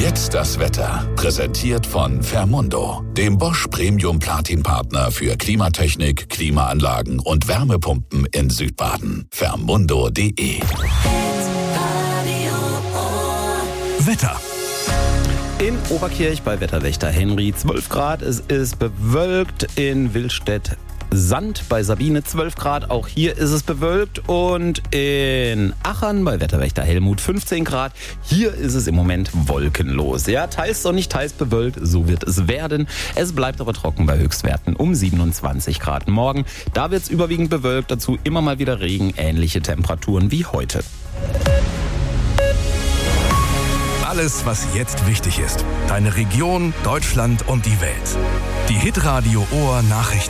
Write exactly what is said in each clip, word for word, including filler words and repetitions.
Jetzt das Wetter. Präsentiert von Fermundo, dem Bosch Premium Platin Partner für Klimatechnik, Klimaanlagen und Wärmepumpen in Südbaden. Fermundo punkt de. Wetter. In Oberkirch bei Wetterwächter Henry zwölf Grad. Es ist bewölkt. In Willstedt Sand bei Sabine zwölf Grad. Auch hier ist es bewölkt. Und in Achern bei Wetterwächter Helmut fünfzehn Grad. Hier ist es im Moment wolkenlos. Ja, teils sonnig, teils bewölkt. So wird es werden. Es bleibt aber trocken bei Höchstwerten um siebenundzwanzig Grad. Morgen, da wird es überwiegend bewölkt. Dazu immer mal wieder Regen. Ähnliche Temperaturen wie heute. Alles, was jetzt wichtig ist. Deine Region, Deutschland und die Welt. Die Hitradio Ohr Nachrichten.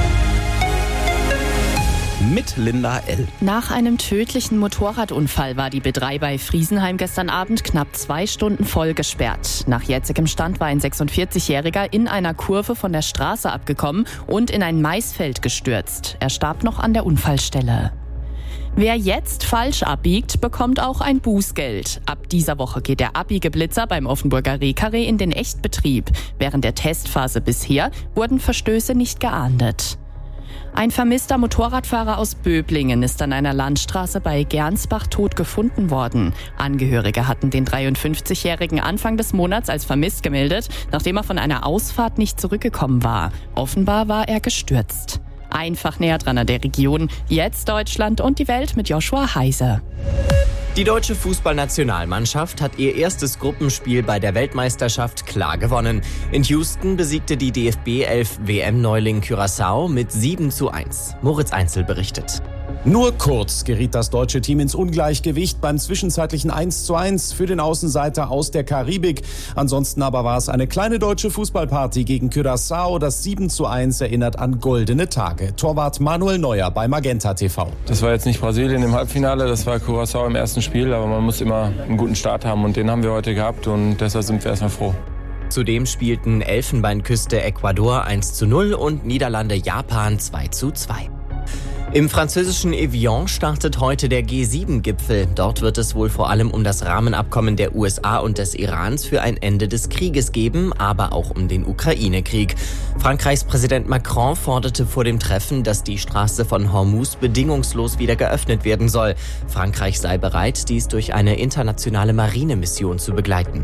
Mit Linda L. Nach einem tödlichen Motorradunfall war die B drei bei Friesenheim gestern Abend knapp zwei Stunden voll gesperrt. Nach jetzigem Stand war ein sechsundvierzigjähriger in einer Kurve von der Straße abgekommen und in ein Maisfeld gestürzt. Er starb noch an der Unfallstelle. Wer jetzt falsch abbiegt, bekommt auch ein Bußgeld. Ab dieser Woche geht der Abbiegeblitzer beim Offenburger Rehkarree in den Echtbetrieb. Während der Testphase bisher wurden Verstöße nicht geahndet. Ein vermisster Motorradfahrer aus Böblingen ist an einer Landstraße bei Gernsbach tot gefunden worden. Angehörige hatten den dreiundfünfzigjährigen Anfang des Monats als vermisst gemeldet, nachdem er von einer Ausfahrt nicht zurückgekommen war. Offenbar war er gestürzt. Einfach näher dran an der Region. Jetzt Deutschland und die Welt mit Joshua Heise. Die deutsche Fußballnationalmannschaft hat ihr erstes Gruppenspiel bei der Weltmeisterschaft klar gewonnen. In Houston besiegte die D F B elf W M-Neuling Curaçao mit sieben zu eins. Moritz Einzel berichtet. Nur kurz geriet das deutsche Team ins Ungleichgewicht beim zwischenzeitlichen eins zu eins für den Außenseiter aus der Karibik. Ansonsten aber war es eine kleine deutsche Fußballparty gegen Curaçao. Das sieben zu eins erinnert an goldene Tage. Torwart Manuel Neuer bei Magenta T V. Das war jetzt nicht Brasilien im Halbfinale, das war Curaçao im ersten Spiel. Aber man muss immer einen guten Start haben und den haben wir heute gehabt und deshalb sind wir erstmal froh. Zudem spielten Elfenbeinküste Ecuador eins zu null und Niederlande Japan zwei zu zwei. Im französischen Evian startet heute der G sieben Gipfel. Dort wird es wohl vor allem um das Rahmenabkommen der U S A und des Irans für ein Ende des Krieges geben, aber auch um den Ukraine-Krieg. Frankreichs Präsident Macron forderte vor dem Treffen, dass die Straße von Hormuz bedingungslos wieder geöffnet werden soll. Frankreich sei bereit, dies durch eine internationale Marinemission zu begleiten.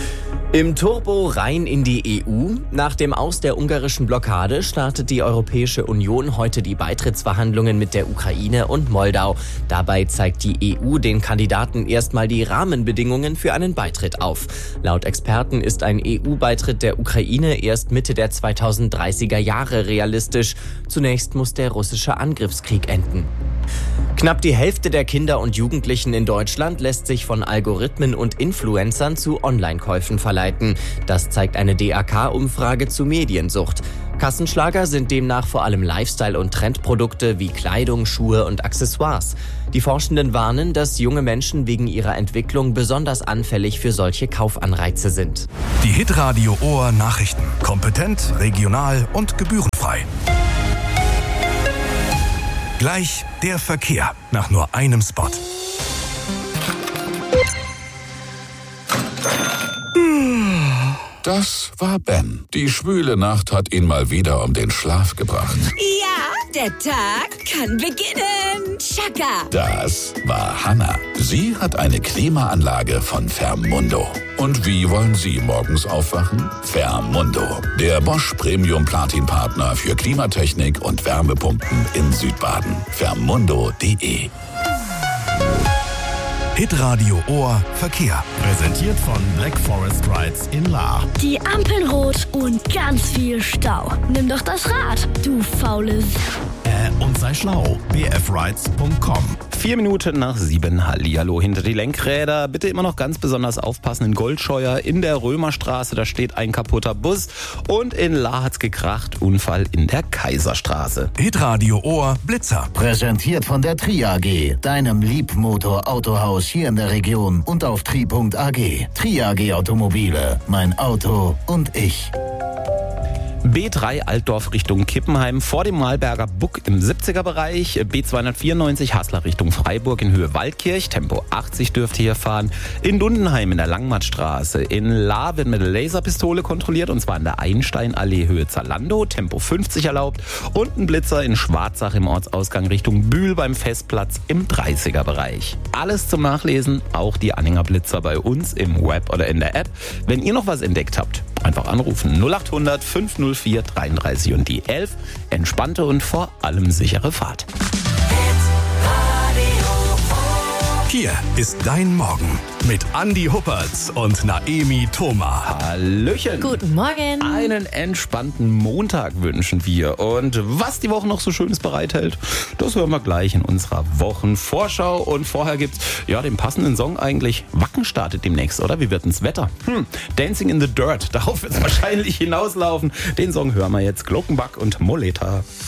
Im Turbo rein in die E U. Nach dem Aus der ungarischen Blockade startet die Europäische Union heute die Beitrittsverhandlungen mit der Ukraine und Moldau. Dabei zeigt die E U den Kandidaten erstmal die Rahmenbedingungen für einen Beitritt auf. Laut Experten ist ein E U-Beitritt der Ukraine erst Mitte der zweitausenddreißiger Jahre realistisch. Zunächst muss der russische Angriffskrieg enden. Knapp die Hälfte der Kinder und Jugendlichen in Deutschland lässt sich von Algorithmen und Influencern zu Online-Käufen verleiten. Das zeigt eine D A K-Umfrage zu Mediensucht. Kassenschlager sind demnach vor allem Lifestyle- und Trendprodukte wie Kleidung, Schuhe und Accessoires. Die Forschenden warnen, dass junge Menschen wegen ihrer Entwicklung besonders anfällig für solche Kaufanreize sind. Die Hitradio Ohr Nachrichten. Kompetent, regional und gebührenfrei. Gleich der Verkehr nach nur einem Spot. Das war Ben. Die schwüle Nacht hat ihn mal wieder um den Schlaf gebracht. Ja, der Tag kann beginnen. Chaka. Das war Hanna. Sie hat eine Klimaanlage von Fermundo. Und wie wollen Sie morgens aufwachen? Fermundo, der Bosch Premium Platin Partner für Klimatechnik und Wärmepumpen in Südbaden. Fermundo punkt de. Hitradio Ohr Verkehr. Präsentiert von Black Forest Rides in Lahr. Die Ampeln rot und ganz viel Stau. Nimm doch das Rad, du faule S- Äh, und sei schlau. b f rides punkt com. Vier Minuten nach sieben. Hallihallo hinter die Lenkräder. Bitte immer noch ganz besonders aufpassen in Goldscheuer in der Römerstraße. Da steht ein kaputter Bus. Und in Lahr hat's gekracht. Unfall in der Kaiserstraße. Hitradio Ohr Blitzer. Präsentiert von der Tri A G, deinem Liebmotor-Autohaus hier in der Region und auf tri punkt a g. Tri A G Automobile, mein Auto und ich. B drei Altdorf Richtung Kippenheim vor dem Malberger Buck im siebziger Bereich. B zweihundertvierundneunzig Haslar Richtung Freiburg in Höhe Waldkirch. Tempo achtzig dürft ihr hier fahren. In Dundenheim in der Langmattstraße. In La wird mit Laserpistole kontrolliert und zwar in der Einsteinallee Höhe Zalando. Tempo fünfzig erlaubt. Und ein Blitzer in Schwarzach im Ortsausgang Richtung Bühl beim Festplatz im dreißiger Bereich. Alles zum Nachlesen, auch die Anhängerblitzer bei uns im Web oder in der App. Wenn ihr noch was entdeckt habt, einfach anrufen. null acht hundert fünf null vier dreiunddreißig und die elf. Entspannte und vor allem sichere Fahrt. Hier ist dein Morgen mit Andi Huppertz und Naemi Thoma. Hallöchen. Guten Morgen. Einen entspannten Montag wünschen wir. Und was die Woche noch so Schönes bereithält, das hören wir gleich in unserer Wochenvorschau. Und vorher gibt's ja den passenden Song eigentlich. Wacken startet demnächst, oder? Wie wird den's Wetter? Hm, Dancing in the Dirt. Darauf wird's wahrscheinlich hinauslaufen. Den Song hören wir jetzt. Glockenbach und Moleta.